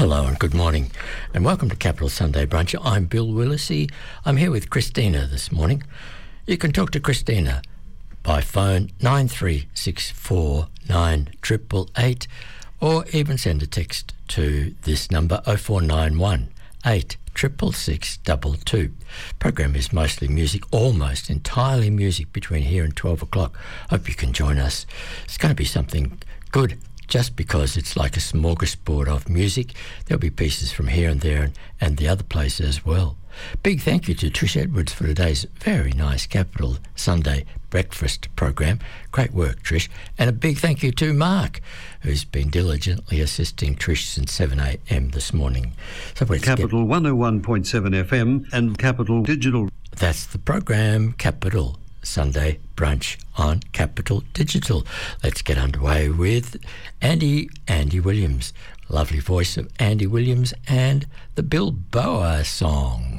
Hello and good morning and welcome to Capital Sunday Brunch. I'm Bill Willisey. I'm here with Christina this morning. You can talk to Christina by phone 9364 9888 or even send a text to this number 0491 86662. Program is mostly music, almost entirely music between here and 12 o'clock. Hope you can join us. It's going to be something good. Just because it's like a smorgasbord of music, there'll be pieces from here and there and the other places as well. Big thank you to Trish Edwards for today's very nice Capital Sunday breakfast program. Great work, Trish. And a big thank you to Mark, who's been diligently assisting Trish since 7 a.m. this morning. So Capital 101.7 FM and Capital Digital. That's the program, Capital Sunday Brunch on Capital Digital. Let's get underway with Andy Williams. Lovely voice of Andy Williams and the Bilboa song.